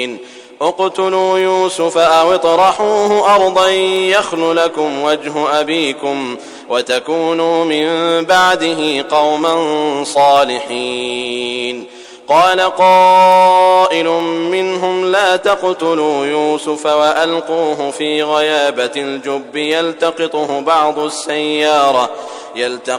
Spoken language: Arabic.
اقتلوا يوسف أو اطرحوه أرضا يخل لكم وجه أبيكم وتكونوا من بعده قوما صالحين. قال قائل منهم لا تقتلوا يوسف وألقوه في غيابة الجب يلتقطه